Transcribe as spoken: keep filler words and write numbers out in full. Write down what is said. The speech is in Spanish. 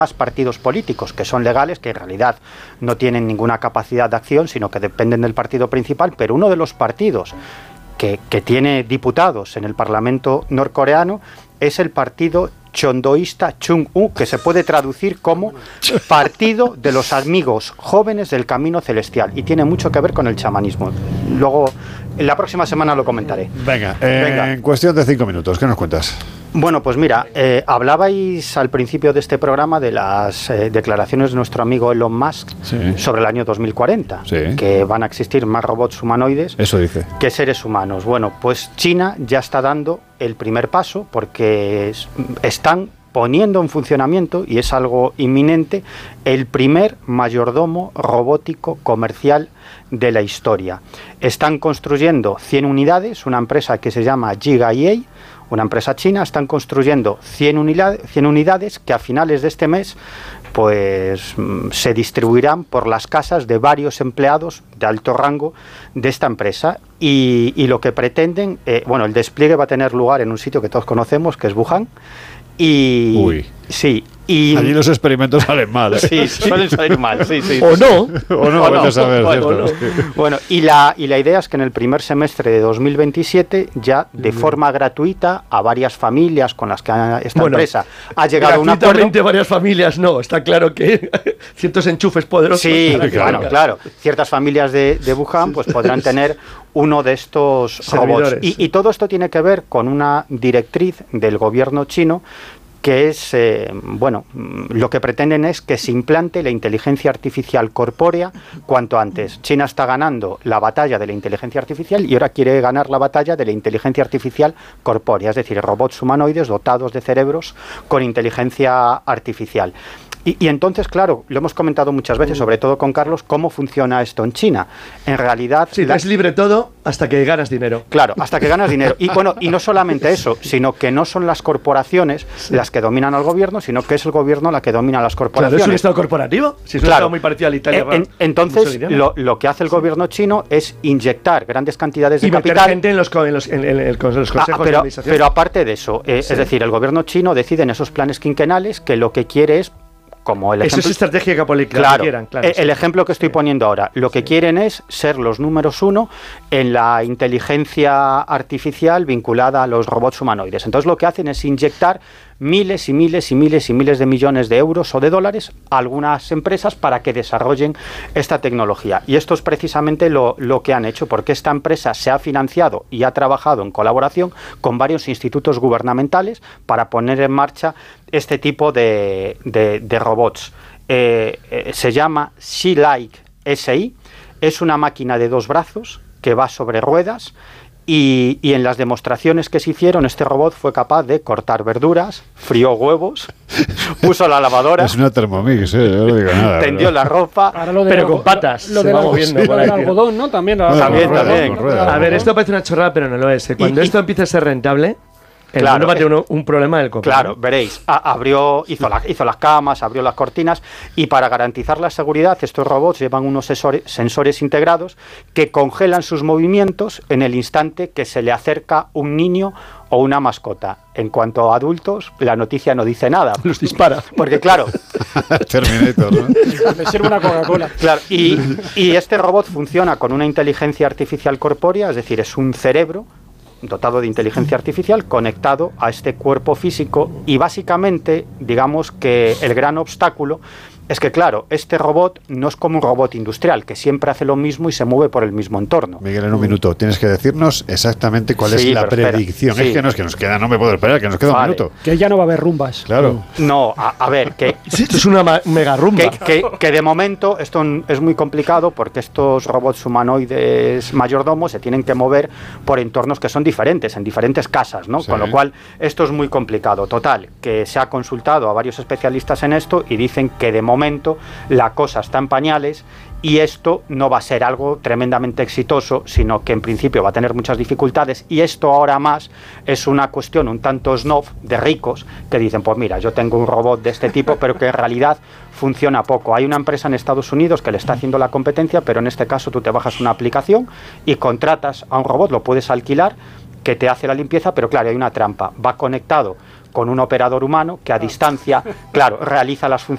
partidos políticos que son legales, que en realidad no tienen ninguna capacidad de acción, sino que dependen del partido principal, pero uno de los partidos que, que tiene diputados en el Parlamento norcoreano es el partido chondoísta Chung-U, que se puede traducir como Partido de los Amigos Jóvenes del Camino Celestial, y tiene mucho que ver con el chamanismo. Luego, en la próxima semana lo comentaré. Venga, eh, Venga. en cuestión de cinco minutos, ¿qué nos cuentas? Bueno, pues mira, eh, hablabais al principio de este programa de las eh, declaraciones de nuestro amigo Elon Musk sí. sobre el año dos mil cuarenta, sí. que van a existir más robots humanoides Eso dice. que seres humanos. Bueno, pues China ya está dando el primer paso porque es, están poniendo en funcionamiento, y es algo inminente, el primer mayordomo robótico comercial de la historia. Están construyendo cien unidades, una empresa que se llama Giga E A, una empresa china. Están construyendo cien unidades que a finales de este mes pues se distribuirán por las casas de varios empleados de alto rango de esta empresa, y, y lo que pretenden, eh, bueno, el despliegue va a tener lugar en un sitio que todos conocemos, que es Wuhan, y Uy. sí, y allí los experimentos salen mal, ¿eh? Sí, suelen salir mal, sí, sí. O no, o no, o no. A saber, bueno, o no. bueno, y la y la idea es que en el primer semestre de dos mil veintisiete ya de forma gratuita a varias familias con las que esta bueno, empresa ha llegado a un acuerdo. Gratuitamente varias familias no, está claro que ciertos enchufes poderosos. Sí, claro, claro, claro. Ciertas familias de, de Wuhan pues podrán tener uno de estos robots. Y, y todo esto tiene que ver con una directriz del gobierno chino, que es, eh, bueno, lo que pretenden es que se implante la inteligencia artificial corpórea cuanto antes. China está ganando la batalla de la inteligencia artificial y ahora quiere ganar la batalla de la inteligencia artificial corpórea, es decir, robots humanoides dotados de cerebros con inteligencia artificial. Y, y entonces, claro, lo hemos comentado muchas veces, sobre todo con Carlos, cómo funciona esto en China. En realidad... Sí, la... es libre todo hasta que ganas dinero. Claro, hasta que ganas dinero. Y bueno, y no solamente eso, sino que no son las corporaciones sí. las que dominan al gobierno, sino que es el gobierno la que domina las corporaciones. Claro, es un estado corporativo. Si es un claro. estado muy parecido a Italia. En, entonces, lo, lo que hace el gobierno chino es inyectar grandes cantidades de y capital... gente en los, en los, en, en, en los consejos ah, pero, de administración. Pero aparte de eso, eh, sí. es decir, el gobierno chino decide en esos planes quinquenales que lo que quiere es... Como el ejemplo, eso es estrategia geopolítica. Claro, que quieran, claro el, sí. el ejemplo que estoy sí. poniendo ahora, lo que sí. quieren es ser los números uno en la inteligencia artificial vinculada a los robots humanoides. Entonces lo que hacen es inyectar miles y miles y miles y miles de millones de euros o de dólares a algunas empresas para que desarrollen esta tecnología. Y esto es precisamente lo, lo que han hecho, porque esta empresa se ha financiado y ha trabajado en colaboración con varios institutos gubernamentales para poner en marcha este tipo de, de, de robots. Eh, eh, se llama Sea-Like S I, es una máquina de dos brazos que va sobre ruedas. Y, y en las demostraciones que se hicieron, este robot fue capaz de cortar verduras, frió huevos, puso la lavadora. Es una Thermomix, ¿eh? Yo no digo nada. Tendió ¿verdad? la ropa, lo pero con patas. Lo, lo de la, moviendo sí, lo del algodón, ¿no? También, la, no, también, ruedas, también. Ruedas, a ver, esto parece una chorrada, pero no lo es. ¿eh? Cuando y, esto y, empiece a ser rentable... El claro, mundo va a tener un, un problema del coco. Claro, veréis, a, abrió, hizo, la, hizo las camas, abrió las cortinas, y para garantizar la seguridad estos robots llevan unos sensores, sensores integrados que congelan sus movimientos en el instante que se le acerca un niño o una mascota. En cuanto a adultos, la noticia no dice nada. Los dispara. Porque claro... Terminator, ¿no? Me sirve una Coca-Cola. Claro, y, y este robot funciona con una inteligencia artificial corpórea, es decir, es un cerebro dotado de inteligencia artificial conectado a este cuerpo físico, y básicamente, digamos que el gran obstáculo es que, claro, este robot no es como un robot industrial, que siempre hace lo mismo y se mueve por el mismo entorno. Miguel, en un minuto, tienes que decirnos exactamente cuál sí, es la predicción. Sí. Es que no es que nos queda, no me puedo esperar, que nos queda vale. un minuto. Que ya no va a haber rumbas. Claro. No, a, a ver, que... Esto es una mega rumba. Que, que, que de momento esto es muy complicado, porque estos robots humanoides mayordomos se tienen que mover por entornos que son diferentes, en diferentes casas, ¿no? Sí. Con lo cual, esto es muy complicado. Total, que se ha consultado a varios especialistas en esto y dicen que de momento la cosa está en pañales, y esto no va a ser algo tremendamente exitoso, sino que en principio va a tener muchas dificultades, y esto ahora más es una cuestión un tanto snob de ricos que dicen, pues mira, yo tengo un robot de este tipo, pero que en realidad funciona poco. Hay una empresa en Estados Unidos que le está haciendo la competencia, pero en este caso tú te bajas una aplicación y contratas a un robot, lo puedes alquilar, que te hace la limpieza, pero claro, hay una trampa, va conectado con un operador humano que a distancia, claro, realiza las funciones